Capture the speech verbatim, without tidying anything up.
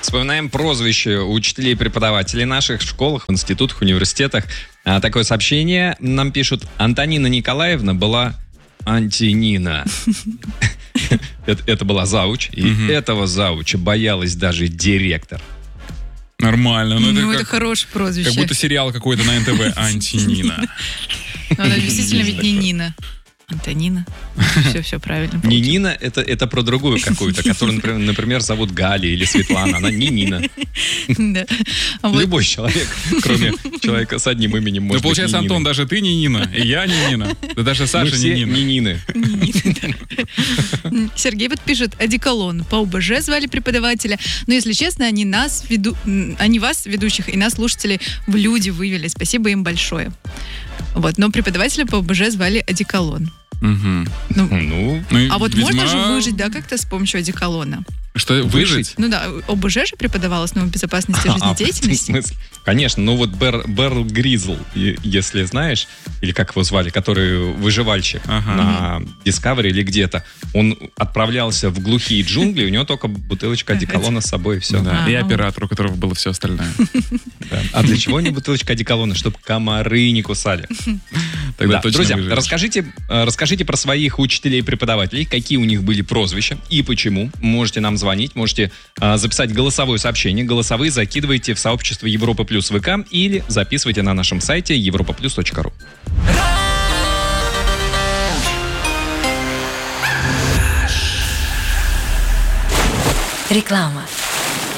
Вспоминаем прозвище учителей и преподавателей в наших школах, в институтах, университетах. А, такое сообщение нам пишут. Антонина Николаевна была Антинина. это, это была зауч, и угу. этого зауча боялась даже директор. Нормально. Ну, ну это, это как, хорошее прозвище. Как будто сериал какой-то на эн тэ вэ. Антинина. Она действительно ведь не Нина. Антонина. Все, все правильно. Не Нина, это, это про другую какую-то, которую, например, например, зовут Галя или Светлана. Она не Нина. Да. А Любой вот... человек, кроме человека с одним именем, может ну, получается, быть, Антон, даже ты не Нина, и я не Нина. Да даже Саша Мы все не Нина. не Нины. Сергей вот пишет, одеколон. По о бэ жэ звали преподавателя. Но, если честно, они нас, веду... они вас, ведущих, и нас, слушателей, в люди вывели. Спасибо им большое. Вот. Но преподавателя по о бэ жэ звали одеколон. Угу. Ну, ну, а вот видимо... можно же выжить, да, как-то с помощью одеколона? Что, выжить? Ну да, о бэ жэ же преподавал основу безопасности жизнедеятельности. А, конечно, ну вот Бер, Берл Гризл, если знаешь, или как его звали, который выживальщик ага. на Discovery или где-то, он отправлялся в глухие джунгли, у него только бутылочка одеколона с собой, и все. Да. А, и оператор, у которого было все остальное. Да. А для чего не бутылочка одеколона? Чтобы комары не кусали. Тогда да. точно Друзья, выживешь. расскажите, расскажите про своих учителей и преподавателей, какие у них были прозвища и почему. Можете нам звонить, можете а, записать голосовое сообщение. Голосовые закидывайте в сообщество Европа Плюс ВК или записывайте на нашем сайте европа плюс точка ру. Реклама.